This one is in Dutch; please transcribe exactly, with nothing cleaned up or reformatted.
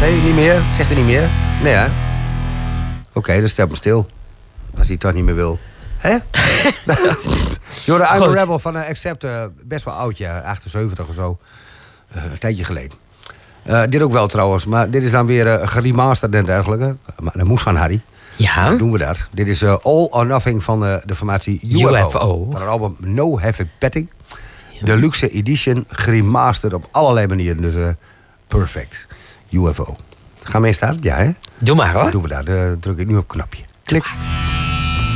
Nee, niet meer? Zegt hij niet meer? Nee, hè? Oké, okay, dan stel me stil. Als hij het toch niet meer wil. Hè? Jorde, I'm a Rebel van uh, Accept. Uh, best wel oud, ja. achtenzeventig of zo. Uh, een tijdje geleden. Uh, dit ook wel trouwens. Maar dit is dan weer uh, geremasterd en dergelijke. Maar dat moest van Harry. Ja. Dan doen we dat. Dit is uh, All or Nothing van uh, de formatie U F O. U F O. Van het album No Heavy Petting. De luxe edition. Geremasterd op allerlei manieren. Dus uh, perfect. U F O. Gaan we eens starten? Ja, hè? Doe maar, hoor. Dan doen we dat. Uh, druk ik nu op het knopje. Klik.